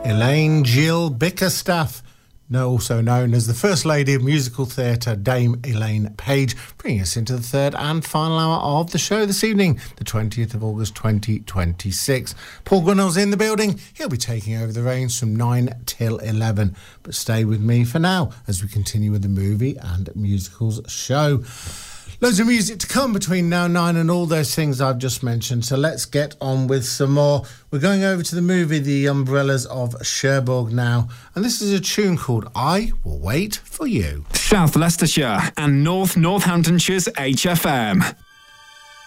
Elaine Jill Bickerstaff, also known as the First Lady of Musical Theatre, Dame Elaine Page, bringing us into the third and final hour of the show this evening, the 20th of August 2026. Paul Gunnell's in the building. He'll be taking over the reins from 9 till 11. But stay with me for now as we continue with the movie and musicals show. Loads of music to come between now and 9 and all those things I've just mentioned. So let's get on with some more. We're going over to the movie The Umbrellas of Cherbourg now. And this is a tune called I Will Wait For You. South Leicestershire and North Northamptonshire's HFM.